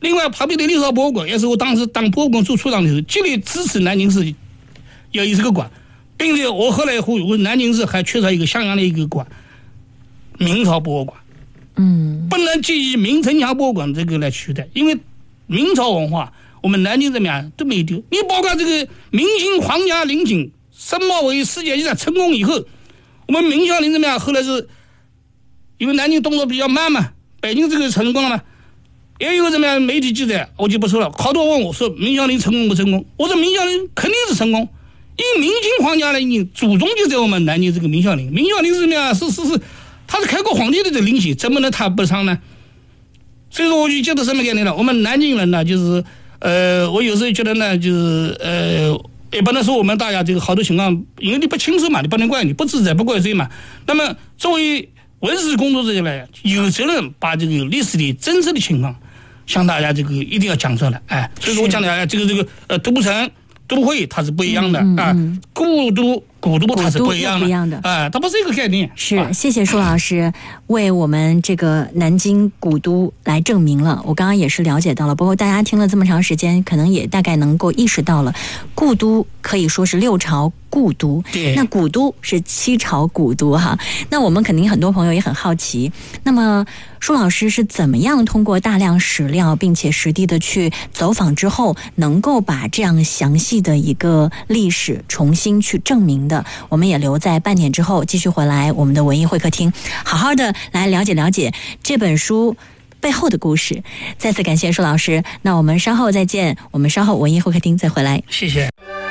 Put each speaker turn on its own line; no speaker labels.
另外，旁边的历朝博物馆也是我当时当博物馆处处长的时候，极力支持南京市要有这个馆，并且我后来呼吁，我南京市还缺少一个像样的一个馆，明朝博物馆。不能基于明城墙博物馆这个来取代，因为明朝文化我们南京怎么样都没丢。你包括这个明清皇家陵寝申报为世界遗产成功以后，我们明孝陵怎么样？后来是因为南京动作比较慢嘛，北京这个成功了嘛，也有怎么样媒体记载，我就不说了。好多问我说明孝陵成功不成功？我说明孝陵肯定是成功，因为明清皇家陵祖宗就在我们南京这个明孝陵。明孝陵是怎么样？是他是开国皇帝的陵寝，怎么能谈不上呢？所以说我就觉得什么概念呢？我们南京人呢，就是我有时候觉得呢，就是也不能说我们大家这个好多情况，因为你不清楚嘛，你不能怪你，不自在不怪谁嘛。那么作为文史工作者来，有责任把这个历史的真实的情况向大家这个一定要讲出来。哎，所以说我讲的这个都城都会它是不一样的啊，古都它是不一样的啊，它不是一个概念。
是，谢谢舒老师为我们这个南京古都来证明了。我刚刚也是了解到了，不过大家听了这么长时间，可能也大概能够意识到了，故都可以说是6朝故都，那古都是7朝古都哈。那我们肯定很多朋友也很好奇，那么舒老师是怎么样通过大量史料并且实地的去走访之后，能够把这样详细的一个历史重新去证明的？我们也留在半点之后继续回来我们的文艺会客厅，好好的来了解了解这本书背后的故事。再次感谢舒老师，那我们稍后再见，我们稍后文艺会客厅再回来。
谢谢。